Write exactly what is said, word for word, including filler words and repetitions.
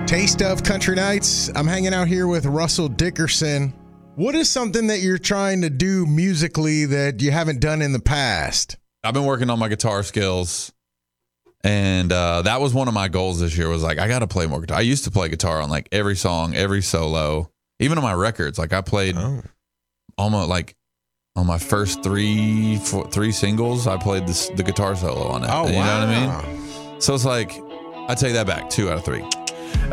Taste of Country Nights. I'm hanging out here with Russell Dickerson. What is something that you're trying to do musically that you haven't done in the past? I've been working on my guitar skills, and uh, that was one of my goals this year was like, I got to play more guitar. I used to play guitar on like every song, every solo, even on my records. Like I played oh. almost like on my first three four, three singles, I played this, the guitar solo on it. Oh, you wow. know what I mean? So it's like, I take that back, two out of three.